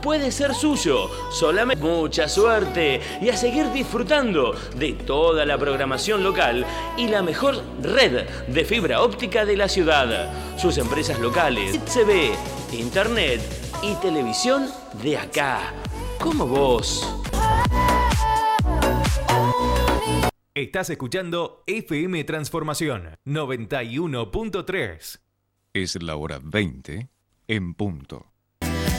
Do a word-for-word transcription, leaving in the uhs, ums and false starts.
puede ser suyo. Solamente mucha suerte y a seguir disfrutando de toda la programación local y la mejor red de fibra óptica de la ciudad. Sus empresas locales, C B, internet y televisión de acá, como vos. Estás escuchando F M Transformación noventa y uno punto tres. Es la hora veinte en punto.